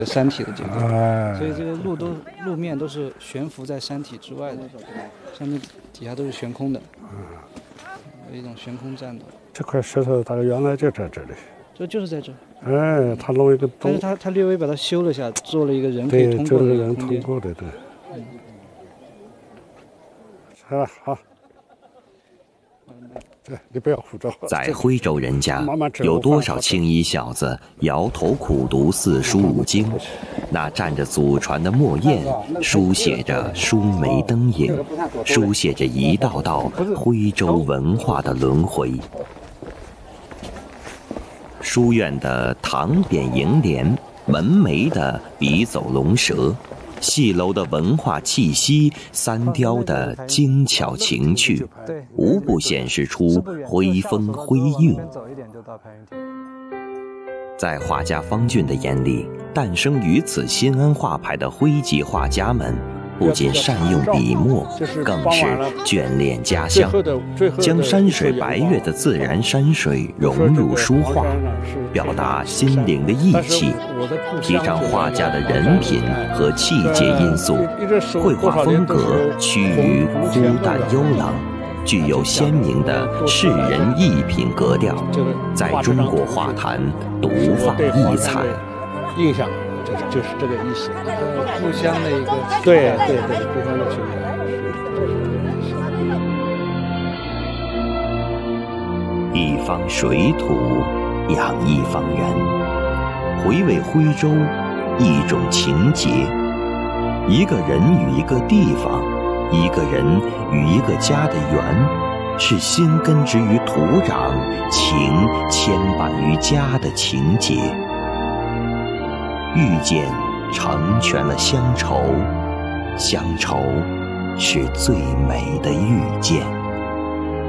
山体的结构， 哎， 所以这个路面都是悬浮在山体之外的，上面底下都是悬空的，有一种悬空战斗。 这块石头大概原来就在这里， 就是在这。 哎，他弄一个洞， 但是他略微把它修了下，做了一个人可以对， 通过的这个人空间。 通过的，对。是吧？好。对，你不要胡诌。 在徽州人家，有多少青衣小子摇头苦读四书五经？那蘸着祖传的墨砚，书写着书眉灯影，书写着一道道徽州文化的轮回。书院的唐匾楹联，门楣的笔走龙蛇，戏楼的文化气息，三雕的精巧情趣，无不显示出徽风徽韵。在画家方俊的眼里，诞生于此新安画派的徽籍画家们，不仅善用笔墨，更是眷恋家乡，将山水白月的自然山水融入书画，表达心灵的意气，提倡画家的人品和气节因素，绘画风格趋于忽淡幽朗，具有鲜明的世人艺品格调，在中国画坛独放异彩。 印象就是这个意思， 故乡的一个对，故乡的情感。 一方水土养一方人，回味徽州一种情结，一个人与一个地方，一个人与一个家的缘，是心根植于土壤，情牵绊于家的情结。遇见成全了乡愁，乡愁是最美的遇见。